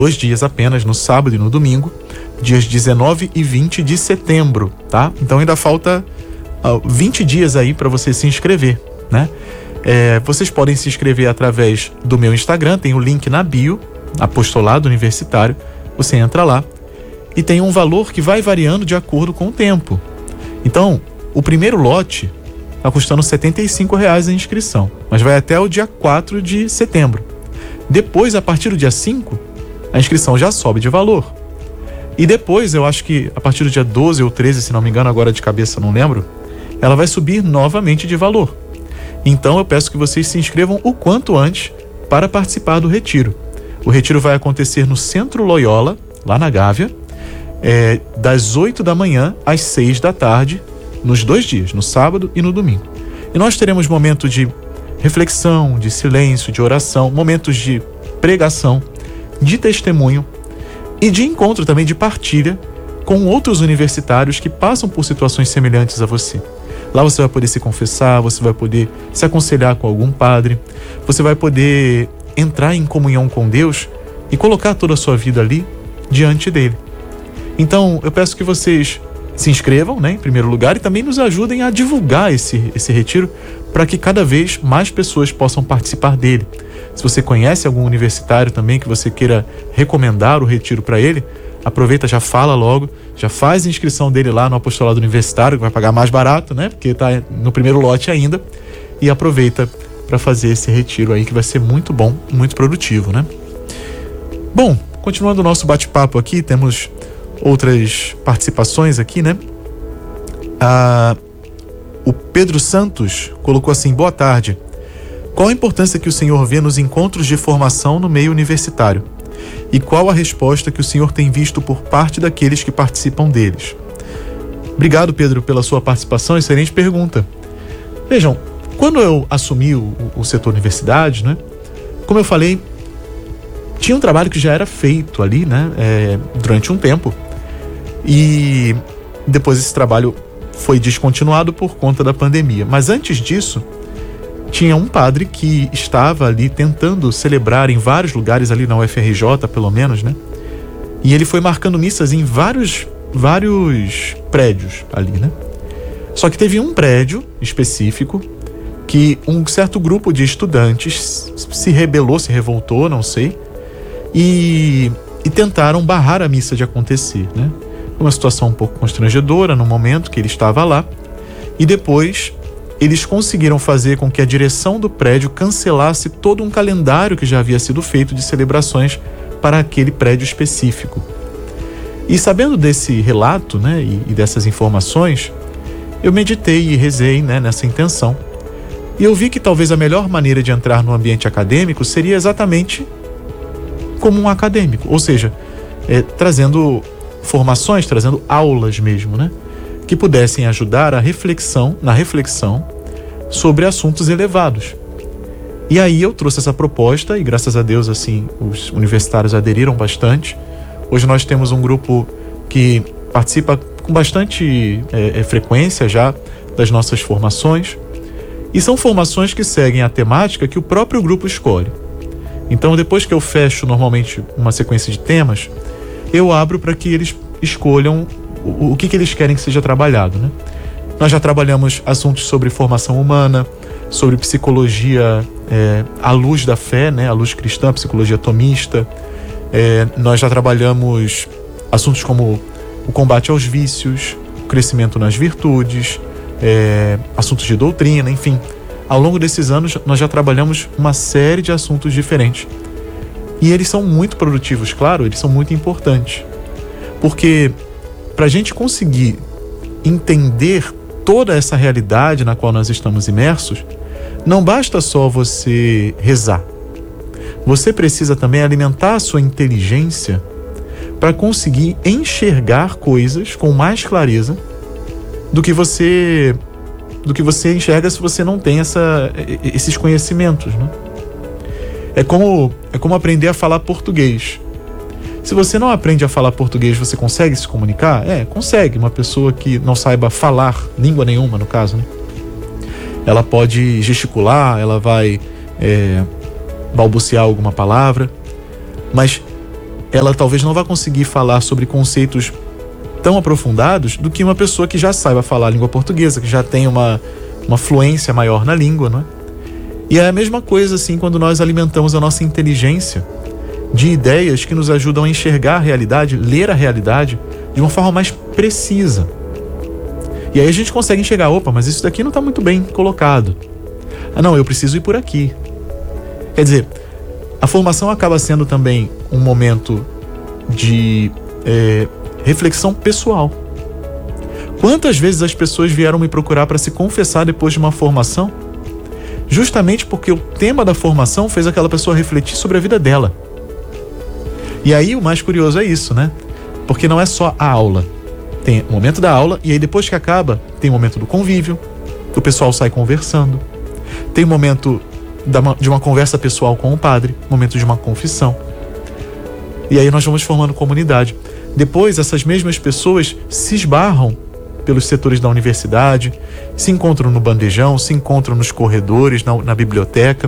2 dias apenas, no sábado e no domingo, dias 19 e 20 de setembro, tá? Então ainda falta 20 dias aí para você se inscrever, né? Vocês podem se inscrever através do meu Instagram, tem o link na bio, Apostolado Universitário. Você entra lá e tem um valor que vai variando de acordo com o tempo. Então, o primeiro lote está custando R$75 a inscrição, mas vai até o dia 4 de setembro. Depois, a partir do dia 5, a inscrição já sobe de valor. E depois, eu acho que a partir do dia 12 ou 13, se não me engano, agora de cabeça não lembro, ela vai subir novamente de valor. Então eu peço que vocês se inscrevam o quanto antes para participar do retiro. O retiro vai acontecer no Centro Loyola, lá na Gávea, das 8 da manhã às 6 da tarde, nos 2 dias, no sábado e no domingo. E nós teremos momentos de reflexão, de silêncio, de oração, momentos de pregação, de testemunho e de encontro também, de partilha com outros universitários que passam por situações semelhantes a você. Lá você vai poder se confessar, você vai poder se aconselhar com algum padre, você vai poder entrar em comunhão com Deus e colocar toda a sua vida ali diante dele. Então, eu peço que vocês se inscrevam, né, em primeiro lugar, e também nos ajudem a divulgar esse retiro para que cada vez mais pessoas possam participar dele. Se você conhece algum universitário também que você queira recomendar o retiro para ele, aproveita, já fala logo, já faz a inscrição dele lá no Apostolado Universitário, que vai pagar mais barato, né? Porque está no primeiro lote ainda. E aproveita para fazer esse retiro aí, que vai ser muito bom, muito produtivo, né? Bom, continuando o nosso bate-papo aqui, temos outras participações aqui, né? O Pedro Santos colocou assim: boa tarde. Qual a importância que o senhor vê nos encontros de formação no meio universitário? E qual a resposta que o senhor tem visto por parte daqueles que participam deles? Obrigado, Pedro, pela sua participação. Excelente pergunta. Vejam, quando eu assumi o setor universidade, né? Como eu falei, tinha um trabalho que já era feito ali, né? Durante um tempo. E depois esse trabalho foi descontinuado por conta da pandemia. Mas antes disso, tinha um padre que estava ali tentando celebrar em vários lugares ali na UFRJ, pelo menos, né? E ele foi marcando missas em vários prédios ali, né? Só que teve um prédio específico que um certo grupo de estudantes se revoltou, não sei, e tentaram barrar a missa de acontecer, né? Foi uma situação um pouco constrangedora no momento que ele estava lá, e depois eles conseguiram fazer com que a direção do prédio cancelasse todo um calendário que já havia sido feito de celebrações para aquele prédio específico. E sabendo desse relato, né, e dessas informações, eu meditei e rezei, né, nessa intenção. E eu vi que talvez a melhor maneira de entrar no ambiente acadêmico seria exatamente como um acadêmico, ou seja, trazendo formações, trazendo aulas mesmo, né, que pudessem ajudar na reflexão sobre assuntos elevados. E aí eu trouxe essa proposta e, graças a Deus, assim, os universitários aderiram bastante. Hoje nós temos um grupo que participa com bastante frequência já das nossas formações, e são formações que seguem a temática que o próprio grupo escolhe. Então, depois que eu fecho normalmente uma sequência de temas, eu abro para que eles escolham o que eles querem que seja trabalhado, né? Nós já trabalhamos assuntos sobre formação humana, sobre psicologia à luz da fé, né? À luz cristã, psicologia tomista. Nós já trabalhamos assuntos como o combate aos vícios, o crescimento nas virtudes, assuntos de doutrina, enfim. Ao longo desses anos, nós já trabalhamos uma série de assuntos diferentes. E eles são muito produtivos, claro, eles são muito importantes. Porque para a gente conseguir entender toda essa realidade na qual nós estamos imersos, não basta só você rezar. Você precisa também alimentar a sua inteligência para conseguir enxergar coisas com mais clareza do que você enxerga se você não tem esses conhecimentos, né? É como aprender a falar português. Se você não aprende a falar português, você consegue se comunicar? Consegue. Uma pessoa que não saiba falar língua nenhuma, no caso, né? Ela pode gesticular, ela vai balbuciar alguma palavra, mas ela talvez não vá conseguir falar sobre conceitos tão aprofundados do que uma pessoa que já saiba falar a língua portuguesa, que já tem uma fluência maior na língua, não é? E é a mesma coisa assim quando nós alimentamos a nossa inteligência de ideias que nos ajudam a enxergar a realidade, ler a realidade de uma forma mais precisa. E aí a gente consegue enxergar, opa, mas isso daqui não está muito bem colocado. Ah não, eu preciso ir por aqui. Quer dizer, a formação acaba sendo também um momento de reflexão pessoal. Quantas vezes as pessoas vieram me procurar para se confessar depois de uma formação? Justamente porque o tema da formação fez aquela pessoa refletir sobre a vida dela. E aí o mais curioso é isso, né? Porque não é só a aula. Tem o momento da aula e aí depois que acaba, tem o momento do convívio, o pessoal sai conversando. Tem o momento de uma conversa pessoal com o padre, momento de uma confissão. E aí nós vamos formando comunidade. Depois essas mesmas pessoas se esbarram pelos setores da universidade, se encontram no bandejão, se encontram nos corredores, na biblioteca.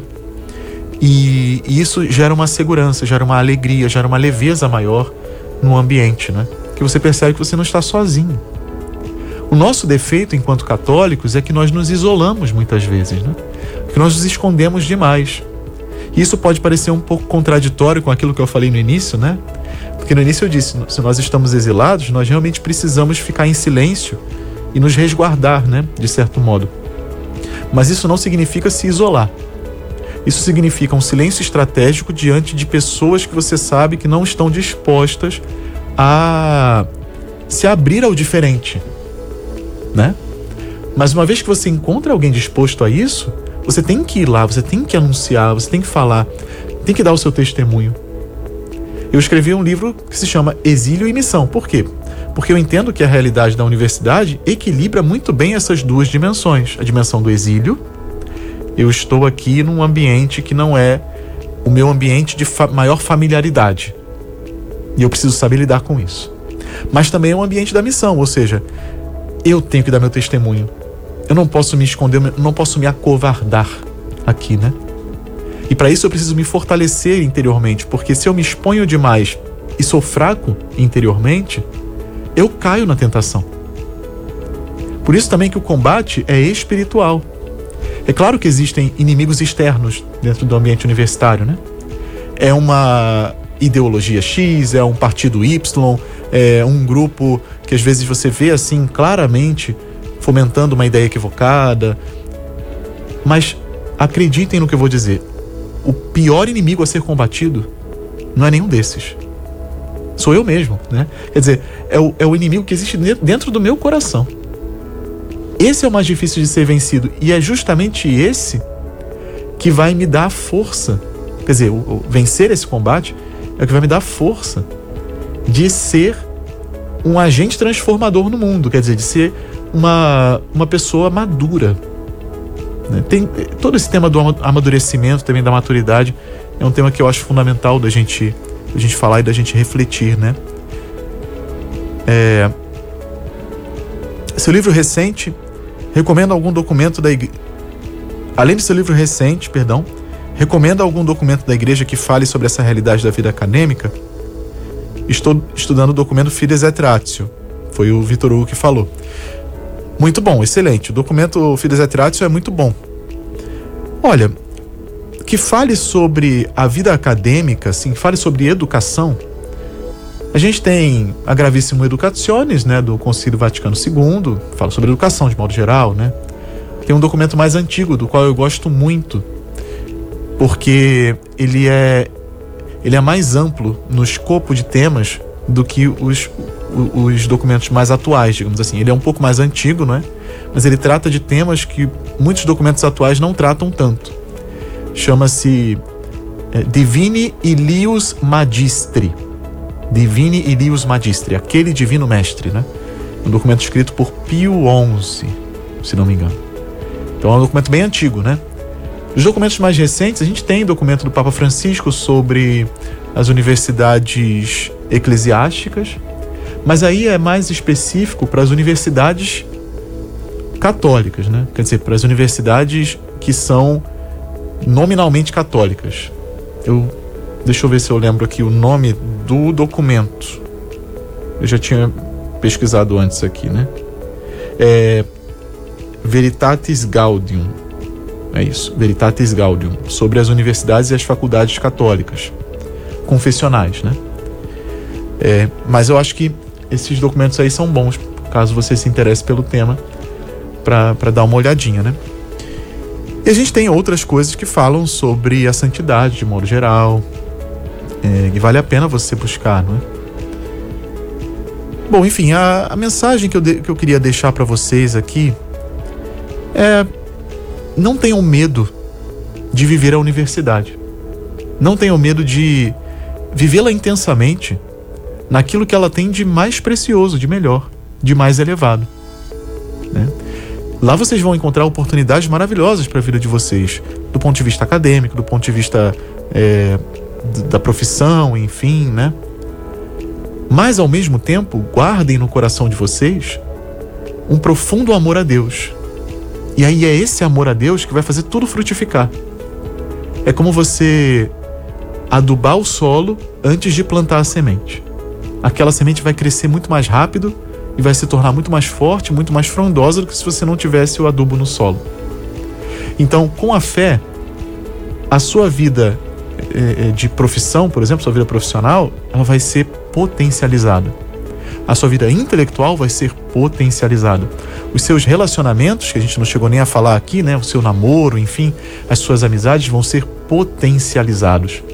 E isso gera uma segurança, gera uma alegria, gera uma leveza maior no ambiente, né? Que você percebe que você não está sozinho. O nosso defeito enquanto católicos é que nós nos isolamos muitas vezes, né? Que nós nos escondemos demais. E isso pode parecer um pouco contraditório com aquilo que eu falei no início, né? Porque no início eu disse, se nós estamos exilados, nós realmente precisamos ficar em silêncio e nos resguardar, né? De certo modo. Mas isso não significa se isolar. Isso significa um silêncio estratégico diante de pessoas que você sabe que não estão dispostas a se abrir ao diferente, né? Mas uma vez que você encontra alguém disposto a isso, você tem que ir lá, você tem que anunciar, você tem que falar, tem que dar o seu testemunho. Eu escrevi um livro que se chama Exílio e Missão. Por quê? Porque eu entendo que a realidade da universidade equilibra muito bem essas duas dimensões. A dimensão do exílio, eu estou aqui num ambiente que não é o meu ambiente de maior familiaridade. E eu preciso saber lidar com isso. Mas também é um ambiente da missão, ou seja, eu tenho que dar meu testemunho. Eu não posso me esconder, não posso me acovardar aqui, né? E para isso eu preciso me fortalecer interiormente, porque se eu me exponho demais e sou fraco interiormente, eu caio na tentação. Por isso também que o combate é espiritual. É claro que existem inimigos externos dentro do ambiente universitário, né? É uma ideologia X, é um partido Y, é um grupo que às vezes você vê assim claramente fomentando uma ideia equivocada. Mas acreditem no que eu vou dizer. O pior inimigo a ser combatido não é nenhum desses. Sou eu mesmo, né? Quer dizer, é o inimigo que existe dentro do meu coração. Esse é o mais difícil de ser vencido. E é justamente esse que vai me dar força. Quer dizer, vencer esse combate é o que vai me dar força de ser um agente transformador no mundo. Quer dizer, de ser uma pessoa madura. Tem todo esse tema do amadurecimento, também da maturidade, é um tema que eu acho fundamental da gente falar e da gente refletir, né? Seu livro recente, recomenda algum documento da igreja? Além do seu livro recente, recomenda algum documento da igreja que fale sobre essa realidade da vida acadêmica? Estou estudando o documento Fides et Ratio. Foi o Vitor Hugo que falou. Muito bom, excelente. O documento Fides et Ratio é muito bom. Olha, que fale sobre a vida acadêmica, assim, fale sobre educação. A gente tem a Gravissimo Educationis, né, do Concílio Vaticano II, fala sobre educação de modo geral, né? Tem um documento mais antigo, do qual eu gosto muito, porque ele é mais amplo no escopo de temas do que os documentos mais atuais, digamos assim. Ele é um pouco mais antigo, não é? Mas ele trata de temas que muitos documentos atuais não tratam tanto. Chama-se Divini Ilius Magistri. Divini Ilius Magistri, aquele divino mestre, né? Um documento escrito por Pio XI, se não me engano. Então é um documento bem antigo, né? Os documentos mais recentes, a gente tem documento do Papa Francisco sobre as universidades eclesiásticas, mas aí é mais específico para as universidades católicas, né? Quer dizer, para as universidades que são nominalmente católicas. Eu Deixa eu ver se eu lembro aqui o nome do documento. Eu já tinha pesquisado antes aqui, né? Veritatis Gaudium. É isso, Veritatis Gaudium, sobre as universidades e as faculdades católicas confessionais, né? Mas eu acho que esses documentos aí são bons, caso você se interesse pelo tema, para dar uma olhadinha, né? E a gente tem outras coisas que falam sobre a santidade de modo geral, e vale a pena você buscar, não é? Bom, enfim, a mensagem que eu queria deixar para vocês aqui é: não tenham medo de viver a universidade. Não tenham medo de vivê-la intensamente naquilo que ela tem de mais precioso, de melhor, de mais elevado, né? Lá vocês vão encontrar oportunidades maravilhosas para a vida de vocês, do ponto de vista acadêmico, do ponto de vista da profissão, enfim, né? Mas, ao mesmo tempo, guardem no coração de vocês um profundo amor a Deus. E aí é esse amor a Deus que vai fazer tudo frutificar. É como você adubar o solo antes de plantar a semente. Aquela semente vai crescer muito mais rápido e vai se tornar muito mais forte, muito mais frondosa do que se você não tivesse o adubo no solo. Então, com a fé, a sua vida de profissão, por exemplo, sua vida profissional, ela vai ser potencializada. A sua vida intelectual vai ser potencializada. Os seus relacionamentos, que a gente não chegou nem a falar aqui, né? O seu namoro, enfim, as suas amizades vão ser potencializados.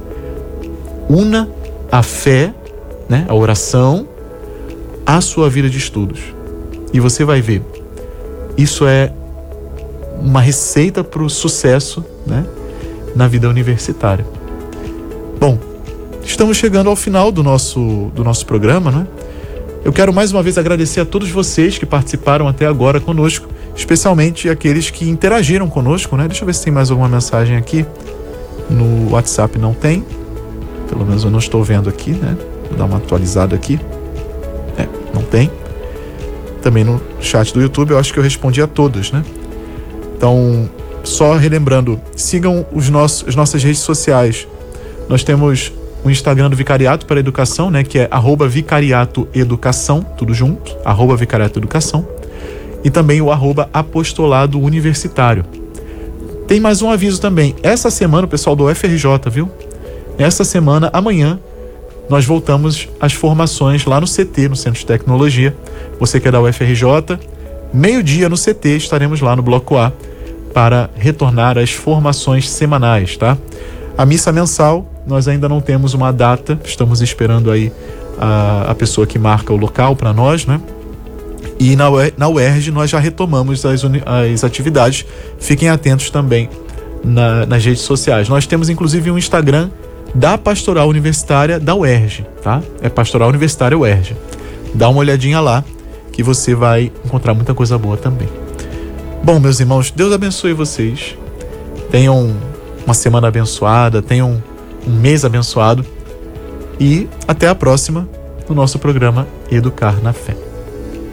Una a fé, né? A oração, à sua vida de estudos. E você vai ver. Isso é uma receita para o sucesso, né? Na vida universitária. Bom, estamos chegando ao final do nosso programa, né? Eu quero mais uma vez agradecer a todos vocês que participaram até agora conosco, especialmente aqueles que interagiram conosco, né? Deixa eu ver se tem mais alguma mensagem aqui. No WhatsApp não tem, pelo menos eu não estou vendo aqui, né? Vou dar uma atualizada aqui. Não tem. Também no chat do YouTube eu acho que eu respondi a todos, né? Então, só relembrando, sigam as nossas redes sociais. Nós temos o Instagram do Vicariato para Educação, né, que é @vicariatoeducação, tudo junto, @vicariatoeducação, e também o @apostolado universitário. Tem mais um aviso também. Essa semana, o pessoal do UFRJ, viu? Essa semana, amanhã, nós voltamos às formações lá no CT, no Centro de Tecnologia. Você que é da UFRJ, meio-dia no CT, estaremos lá no Bloco A para retornar às formações semanais, tá? A missa mensal, nós ainda não temos uma data, estamos esperando aí a pessoa que marca o local para nós, né? E na UERJ nós já retomamos as atividades. Fiquem atentos também nas redes sociais. Nós temos inclusive um Instagram da Pastoral Universitária da UERJ, tá? É Pastoral Universitária UERJ. Dá uma olhadinha lá que você vai encontrar muita coisa boa também. Bom, meus irmãos, Deus abençoe vocês. Tenham uma semana abençoada, tenham um mês abençoado e até a próxima no nosso programa Educar na Fé.